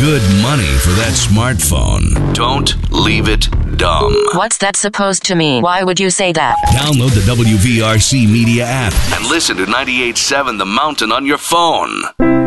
good money for that smartphone. Don't leave it dumb. What's that supposed to mean? Why would you say that? Download the WVRC Media app and listen to 98.7 The Mountain on your phone.